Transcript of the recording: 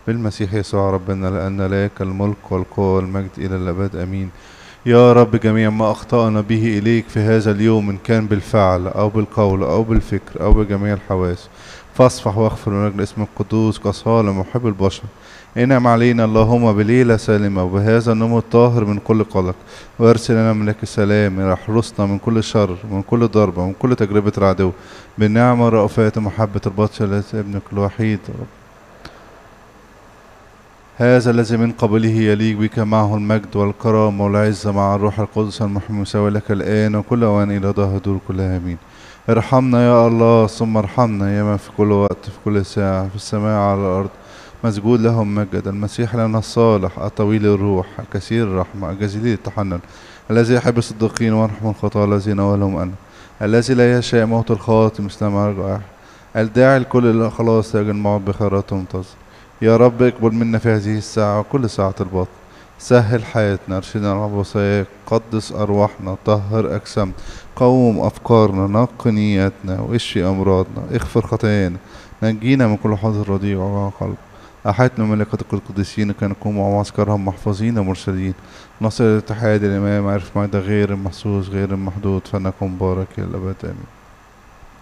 بالمسيح يسوع ربنا، لأن لك الملك والقوة والمجد إلى الأبد آمين. يا رب، جميع ما أخطأنا به إليك في هذا اليوم، إن كان بالفعل أو بالقول أو بالفكر أو بجميع الحواس، فاصفح واغفر من أجل اسم القدوس كصالح محب البشر. انعم علينا اللهم بليلة سالمة وبهذا النوم الطاهر من كل قلق، وارسل لنا ملاك السلام يحرسنا من كل شر، من كل ضربة، من كل تجربة العدو، بالنعمة والرأفات ومحبة البطش الذي ابنك الوحيد. هذا الذي من قبله يليق بك، معه المجد والكرامة والعزة مع الروح القدس المحيي المساوي لك الآن وكل أوان إلى ظهر دور كلها آمين. ارحمنا يا الله، ثم ارحمنا يا من في كل وقت في كل ساعة في السماء على الأرض مسجود لهم مجد. المسيح لنا الصالح الطويل الروح كثير الرحمة الجزيل التحنن، الذي يحب الصديقين ويرحم الخطاة الذين ولهم أنا، الذي لا يشاء موت الخاطئ مثل ما رجع، الداعي لكل الخلاص يجن معه بخيرات منتظر. يا رب اقبل منا في هذه الساعة وكل ساعة الباطن، سهل حياتنا، ارشدنا على وصاياك، قدس أرواحنا، طهر أجسامنا، قوم أفكارنا، نق نياتنا، واشفي أمراضنا، اغفر خطايانا، نجينا من كل حاضر رديء وقلب. أحيتنا ملائكة القديسين كان يقوموا معسكرهم محفوظين مرشدين، نصل الاتحاد الإمام عرف مجد غير المحسوس غير المحدود، فنكن مبارك إلى الأبد آمين.